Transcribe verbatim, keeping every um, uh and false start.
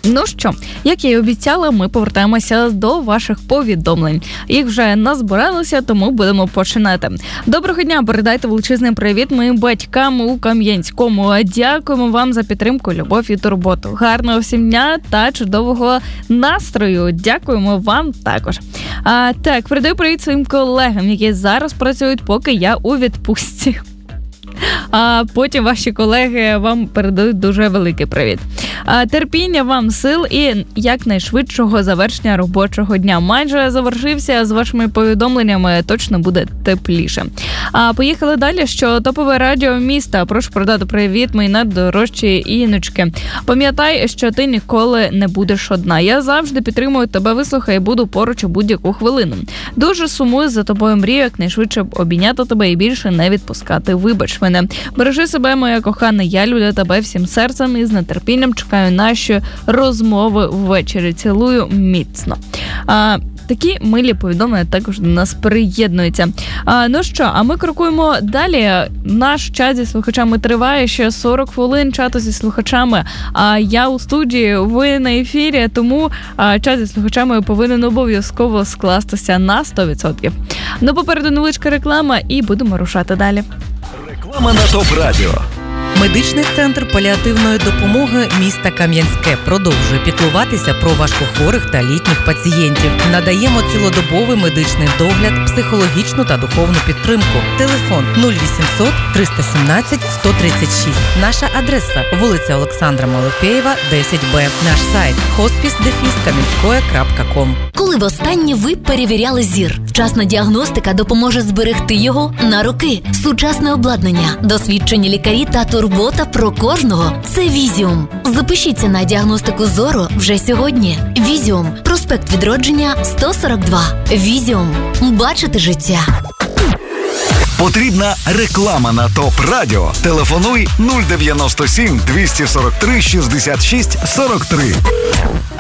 Ну що, як я й обіцяла, ми повертаємося до ваших повідомлень. Їх вже назбиралося, тому будемо починати. Доброго дня, передайте величезний привіт моїм батькам у Кам'янському. Дякуємо вам за підтримку, любов і турботу. Гарного всім дня та чудового настрою. Дякуємо вам також. А, так, передаю привіт своїм колегам, які зараз працюють, поки я у відпустці. А потім ваші колеги вам передають дуже великий привіт. А, терпіння вам, сил і якнайшвидшого завершення робочого дня. Майже завершився, з вашими повідомленнями точно буде тепліше. А поїхали далі, що топове радіо міста. Прошу передати привіт моїй найдорожчій Іночки. Пам'ятай, що ти ніколи не будеш одна. Я завжди підтримую тебе, вислухаю і буду поруч у будь-яку хвилину. Дуже сумую за тобою, мрію якнайшвидше обійняти тебе і більше не відпускати. Вибач мене. Бережи себе, моя кохана, я люблю тебе всім серцем і з нетерпінням чекаю наші розмови ввечері. Цілую міцно. А, такі милі повідомлення також до нас приєднуються. А, ну що, а ми крокуємо далі. Наш чат зі слухачами триває ще сорок хвилин чату зі слухачами. А я у студії, ви на ефірі, тому а, чат зі слухачами повинен обов'язково скластися на сто відсотків. Ну, попереду невеличка реклама і будемо рушати далі. Реклама на ТОП Радіо. Медичний центр паліативної допомоги міста Кам'янське продовжує піклуватися про важкохворих та літніх пацієнтів. Надаємо цілодобовий медичний догляд, психологічну та духовну підтримку. Телефон нуль вісімсот триста сімнадцять сто тридцять шість. Наша адреса – вулиця Олександра Малафєєва, десять Б. Наш сайт – хоспіс дефіс кам'янське крапка ком. Коли востаннє ви перевіряли зір? Вчасна діагностика допоможе зберегти його на роки. Сучасне обладнання, досвідчені лікарі та турбота про кожного – це Візіум. Запишіться на діагностику зору вже сьогодні. Візіум. Проспект Відродження, сто сорок два. Візіум. Бачити життя. Потрібна реклама на ТОП Радіо. Телефонуй нуль дев'яносто сім двісті сорок три шістдесят шість сорок три.